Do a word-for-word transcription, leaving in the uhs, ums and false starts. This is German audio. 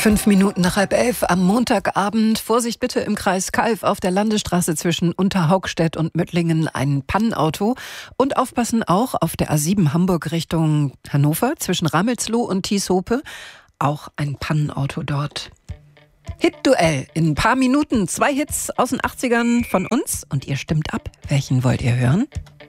Fünf Minuten nach halb elf am Montagabend. Vorsicht bitte im Kreis Calw auf der Landesstraße zwischen Unterhaugstedt und Möttlingen ein Pannenauto. Und aufpassen auch auf der A sieben Hamburg Richtung Hannover zwischen Ramelsloh und Thieshope. Auch ein Pannenauto dort. Hit-Duell in ein paar Minuten. Zwei Hits aus den achtzigern von uns. Und ihr stimmt ab. Welchen wollt ihr hören?